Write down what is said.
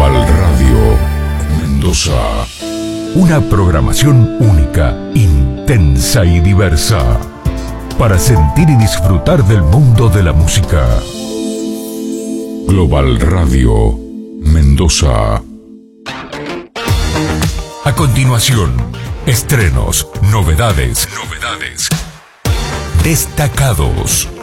Global Radio Mendoza. Una programación única, intensa y diversa, para sentir y disfrutar del mundo de la música. Global Radio Mendoza. A continuación, estrenos, novedades, destacados.